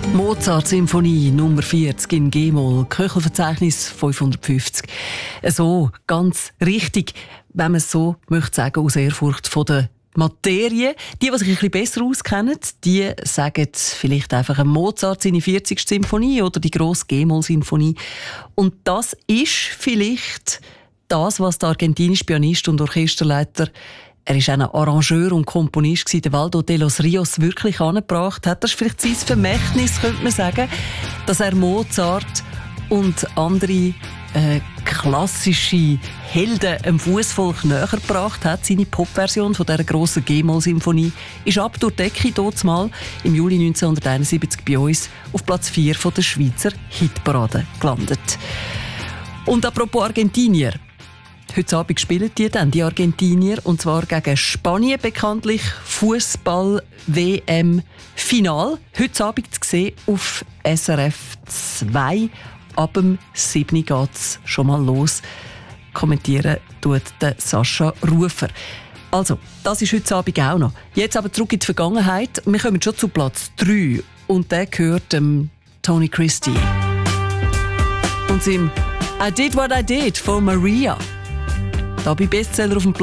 Mozart-Symphonie Nummer 40 in G-Moll, Köchelverzeichnis 550. So, ganz richtig, wenn man es so möchte sagen, aus Ehrfurcht von der Materie. Die sich ein bisschen besser auskennen, die sagen vielleicht einfach eine Mozart seine 40. Symphonie oder die grosse G-Moll-Symphonie. Und das ist vielleicht das, was der argentinische Pianist und Orchesterleiter, er war auch ein Arrangeur und Komponist, der Waldo de los Rios wirklich angebracht hat. Das ist vielleicht sein Vermächtnis, könnte man sagen, dass er Mozart und andere klassische Helden dem Fußvolk näher gebracht hat. Seine Popversion von dieser grossen G-Moll-Symphonie ist ab durch die Decke dort mal im Juli 1971 bei uns auf Platz 4 von der Schweizer Hitparade gelandet. Und apropos Argentinier. Heute Abend spielen die Argentinier, und zwar gegen Spanien, bekanntlich Fußball-WM-Final. Heute Abend zu sehen auf SRF 2. Ab dem 7. geht es schon mal los. Kommentieren tut der Sascha Rufer. Also, das ist heute Abend auch noch. Jetzt aber zurück in die Vergangenheit. Wir kommen schon zu Platz 3. Und der gehört dem Tony Christie. Und seinem I Did What I Did von Maria. Da bei Bestseller auf dem Platz